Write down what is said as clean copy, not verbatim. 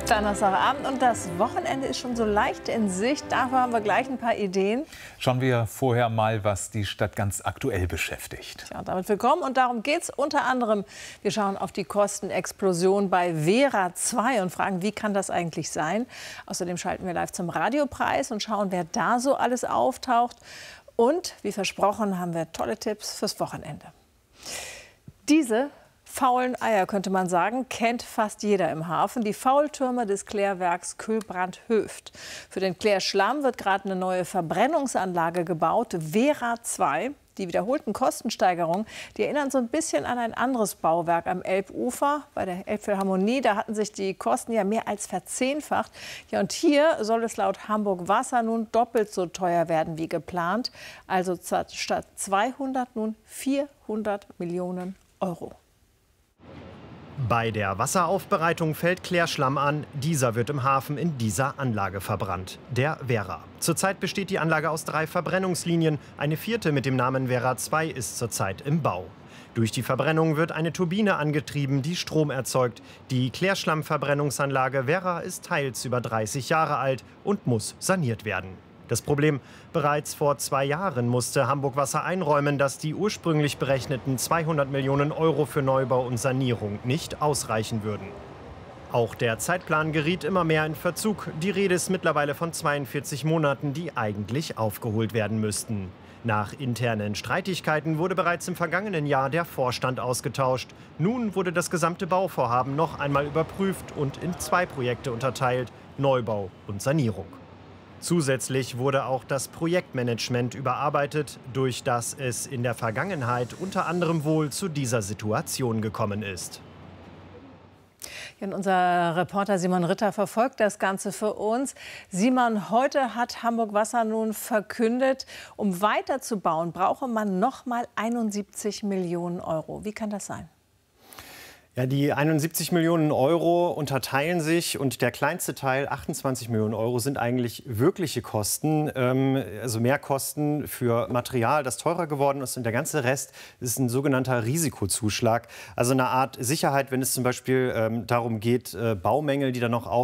Donnerstagabend und das Wochenende ist schon so leicht in Sicht. Dafür haben wir gleich ein paar Ideen. Schauen wir vorher mal, was die Stadt ganz aktuell beschäftigt. Ja, damit willkommen und darum geht es unter anderem. Wir schauen auf die Kostenexplosion bei Vera 2 und fragen, wie kann das eigentlich sein? Außerdem schalten wir live zum Radiopreis und schauen, wer da so alles auftaucht. Und wie versprochen haben wir tolle Tipps fürs Wochenende. Diese faulen Eier, könnte man sagen, kennt fast jeder im Hafen. Die Faultürme des Klärwerks Kühlbrand-Höft. Für den Klärschlamm wird gerade eine neue Verbrennungsanlage gebaut, Vera 2. Die wiederholten Kostensteigerungen, die erinnern so ein bisschen an ein anderes Bauwerk am Elbufer. Bei der Elbphilharmonie, da hatten sich die Kosten ja mehr als verzehnfacht. Ja, und hier soll es laut Hamburg Wasser nun doppelt so teuer werden wie geplant. Also statt 200 nun 400 Millionen Euro. Bei der Wasseraufbereitung fällt Klärschlamm an. Dieser wird im Hafen in dieser Anlage verbrannt, der Vera. Zurzeit besteht die Anlage aus 3 Verbrennungslinien. Eine vierte mit dem Namen Vera 2 ist zurzeit im Bau. Durch die Verbrennung wird eine Turbine angetrieben, die Strom erzeugt. Die Klärschlammverbrennungsanlage Vera ist teils über 30 Jahre alt und muss saniert werden. Das Problem: Bereits vor 2 Jahren musste Hamburg Wasser einräumen, dass die ursprünglich berechneten 200 Millionen Euro für Neubau und Sanierung nicht ausreichen würden. Auch der Zeitplan geriet immer mehr in Verzug. Die Rede ist mittlerweile von 42 Monaten, die eigentlich aufgeholt werden müssten. Nach internen Streitigkeiten wurde bereits im vergangenen Jahr der Vorstand ausgetauscht. Nun wurde das gesamte Bauvorhaben noch einmal überprüft und in 2 Projekte unterteilt: Neubau und Sanierung. Zusätzlich wurde auch das Projektmanagement überarbeitet, durch das es in der Vergangenheit unter anderem wohl zu dieser Situation gekommen ist. Ja, unser Reporter Simon Ritter verfolgt das Ganze für uns. Simon, heute hat Hamburg Wasser nun verkündet, um weiterzubauen, brauche man noch mal 71 Millionen Euro. Wie kann das sein? Ja, die 71 Millionen Euro unterteilen sich, und der kleinste Teil, 28 Millionen Euro, sind eigentlich wirkliche Kosten, also Mehrkosten für Material, das teurer geworden ist. Und der ganze Rest ist ein sogenannter Risikozuschlag, also eine Art Sicherheit, wenn es zum Beispiel darum geht, Baumängel, die dann noch